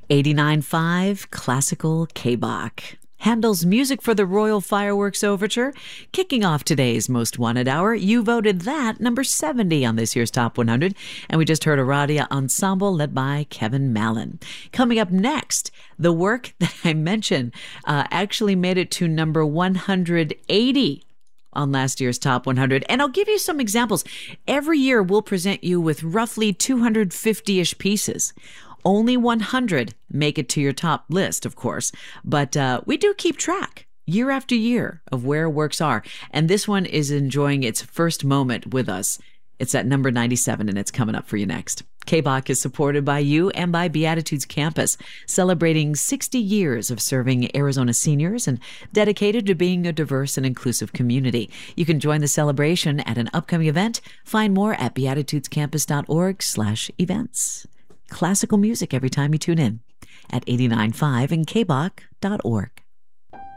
89.5 Classical K-Bach. Handel's music for the Royal Fireworks Overture. Kicking off today's Most Wanted Hour, you voted that number 70 on this year's Top 100. And we just heard a Radia Ensemble led by Kevin Mallon. Coming up next, the work that I mentioned actually made it to number 180 on last year's Top 100. And I'll give you some examples. Every year, we'll present you with roughly 250-ish pieces. Only 100 make it to your top list, of course, but we do keep track year after year of where works are. And this one is enjoying its first moment with us. It's at number 97, and it's coming up for you next. K-Bach is supported by you and by Beatitudes Campus, celebrating 60 years of serving Arizona seniors and dedicated to being a diverse and inclusive community. You can join the celebration at an upcoming event. Find more at beatitudescampus.org/events. Classical music every time you tune in at 89.5 and kbach.org.